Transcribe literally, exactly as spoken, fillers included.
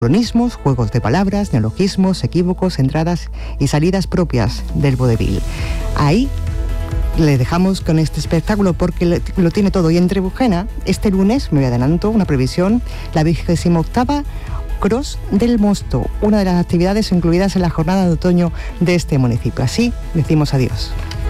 cronismos, juegos de palabras, neologismos, equívocos, entradas y salidas propias del vodevil. Ahí le dejamos con este espectáculo porque lo tiene todo. Y en Trebujena, este lunes, me adelanto, una previsión, la vigésima octava Cross del Mosto, una de las actividades incluidas en la jornada de otoño de este municipio. Así decimos adiós.